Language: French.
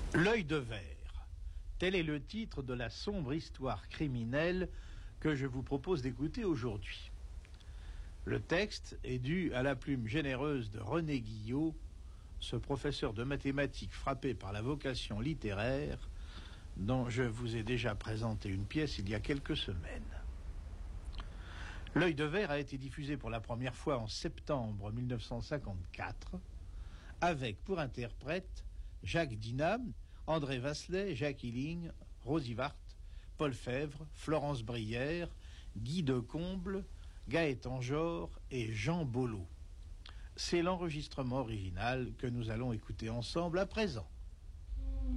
L'œil de verre. Tel est le titre de la sombre histoire criminelle que je vous propose d'écouter aujourd'hui. Le texte est dû à la plume généreuse de René Guillot, ce professeur de mathématiques frappé par la vocation littéraire, dont je vous ai déjà présenté une pièce il y a quelques semaines. L'œil de verre a été diffusé pour la première fois en septembre 1954, avec pour interprètes Jacques Dinam, André Vasselet, Jacques Hilling, Rosy Vart, Paul Fèvre, Florence Brière, Guy Decomble, Gaëtan Jor et Jean Bollot. C'est l'enregistrement original que nous allons écouter ensemble à présent.